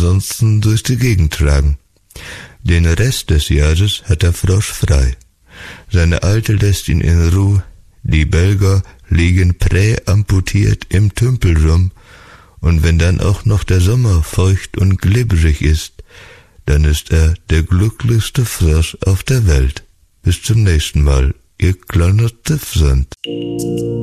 ansonsten durch die Gegend tragen. Den Rest des Jahres hat der Frosch frei. Seine Alte lässt ihn in Ruhe, die Belger liegen präamputiert im Tümpel rum, und wenn dann auch noch der Sommer feucht und glibberig ist, dann ist er der glücklichste Frosch auf der Welt. Bis zum nächsten Mal, ihr kleiner Tiffsand.